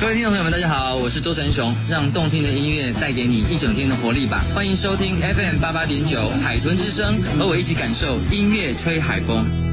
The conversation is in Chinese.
各位听众朋友们，大家好，我是周传雄，让动听的音乐带给你一整天的活力吧。欢迎收听 FM 88.9海豚之声，和我一起感受音乐吹海风。